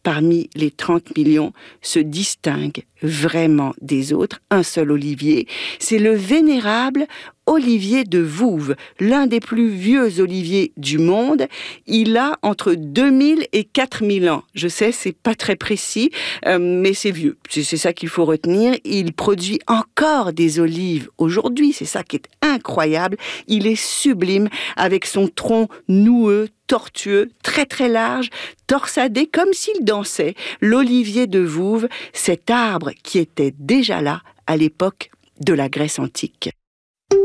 parmi les 30 millions, se distingue vraiment des autres, un seul olivier. C'est le vénérable olivier de Vouvres, l'un des plus vieux oliviers du monde. Il a entre 2000 et 4000 ans. Je sais, c'est pas très précis, mais c'est vieux. C'est ça qu'il faut retenir. Il produit encore des olives aujourd'hui. C'est ça qui est incroyable. Il est sublime avec son tronc noueux, tortueux, très très large, torsadé comme s'il dansait. L'olivier de Vouvres, cet arbre qui était déjà là à l'époque de la Grèce antique.